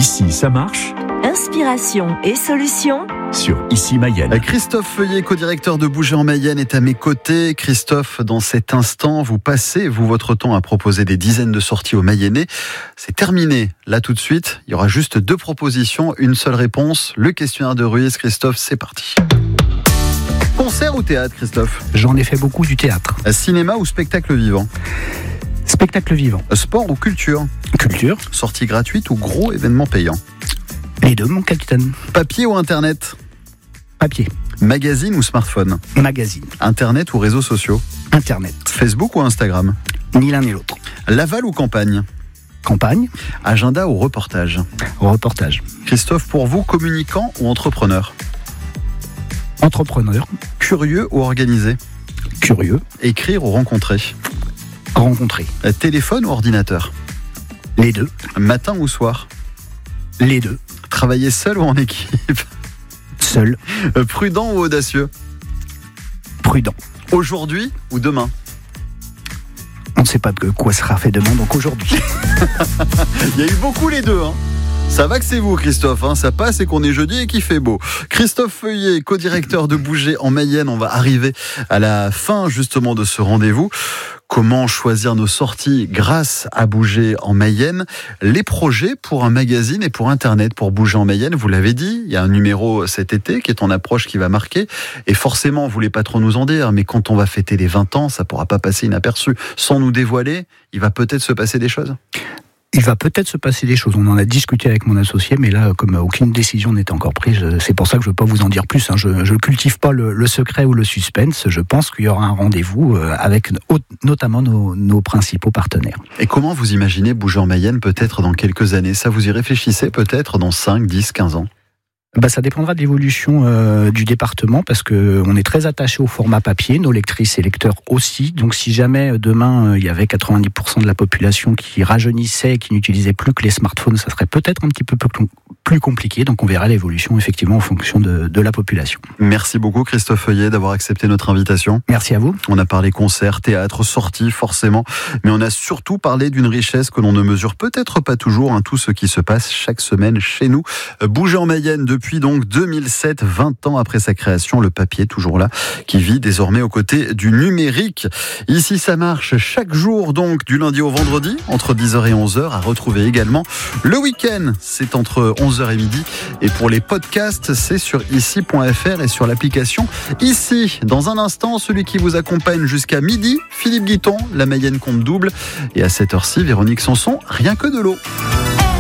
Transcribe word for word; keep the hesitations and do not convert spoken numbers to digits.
Ici, ça marche. Inspiration et solutions Sur Ici Mayenne. Christophe Feuillet, co-directeur de Bouger en Mayenne, est à mes côtés. Christophe, dans cet instant, vous passez, vous, votre temps à proposer des dizaines de sorties aux Mayennais. C'est terminé. Là, tout de suite, il y aura juste deux propositions, une seule réponse. Le questionnaire de Ruiz. Christophe, c'est parti. Concert ou théâtre, Christophe ? J'en ai fait beaucoup du théâtre. Cinéma ou spectacle vivant ? Spectacle vivant. Sport ou culture ? Culture. Sortie gratuite ou gros événement payant ? Les deux, mon capitaine. Papier ou Internet ? Papier. Magazine ou smartphone ? Magazine. Internet ou réseaux sociaux ? Internet. Facebook ou Instagram ? Ni l'un ni l'autre. Laval ou campagne ? Campagne. Agenda ou reportage ? Reportage. Christophe, pour vous, communicant ou entrepreneur ? Entrepreneur. Curieux ou organisé ? Curieux. Écrire ou rencontrer ? Rencontrer. Téléphone ou ordinateur ? Les deux. Matin ou soir ? Les deux. Travailler seul ou en équipe ? Seul. Prudent ou audacieux ? Prudent. Aujourd'hui ou demain ? On ne sait pas de quoi sera fait demain, donc aujourd'hui. Il y a eu beaucoup les deux, hein. Ça va que c'est vous, Christophe, hein. Ça passe et qu'on est jeudi et qu'il fait beau. Christophe Feuillet, co-directeur de Bouger en Mayenne. On va arriver à la fin justement de ce rendez-vous. Comment choisir nos sorties grâce à Bouger en Mayenne ? Les projets pour un magazine et pour Internet pour Bouger en Mayenne, vous l'avez dit, il y a un numéro cet été qui est en approche, qui va marquer. Et forcément, vous ne voulez pas trop nous en dire, mais quand on va fêter les vingt ans, ça ne pourra pas passer inaperçu. Sans nous dévoiler, il va peut-être se passer des choses ? Il va peut-être se passer des choses. On en a discuté avec mon associé, mais là, comme aucune décision n'est encore prise, c'est pour ça que je ne veux pas vous en dire plus. Je ne cultive pas le, le secret ou le suspense. Je pense qu'il y aura un rendez-vous avec notamment nos, nos principaux partenaires. Et comment vous imaginez Bouger en Mayenne peut-être dans quelques années ? Ça, vous y réfléchissez peut-être dans cinq, dix, quinze ans ? Bah, ça dépendra de l'évolution euh, du département, parce qu'on est très attaché au format papier, nos lectrices et lecteurs aussi. Donc si jamais demain il euh, y avait quatre-vingt-dix pour cent de la population qui rajeunissait et qui n'utilisait plus que les smartphones, ça serait peut-être un petit peu plus, plus compliqué. Donc on verra l'évolution effectivement en fonction de, de la population. Merci beaucoup Christophe Feuillet d'avoir accepté notre invitation. Merci à vous. On a parlé concerts, théâtre, sorties forcément, mais on a surtout parlé d'une richesse que l'on ne mesure peut-être pas toujours, hein, tout ce qui se passe chaque semaine chez nous. Bouger en Mayenne depuis Depuis donc deux mille sept, vingt ans après sa création, le papier toujours là, qui vit désormais aux côtés du numérique. Ici ça marche chaque jour donc du lundi au vendredi entre dix heures et onze heures, à retrouver également le week-end, c'est entre onze heures et midi, et pour les podcasts c'est sur ici point f r et sur l'application Ici. Dans un instant, celui qui vous accompagne jusqu'à midi, Philippe Guiton, la Mayenne compte double, et à cette heure-ci, Véronique Sanson, rien que de l'eau.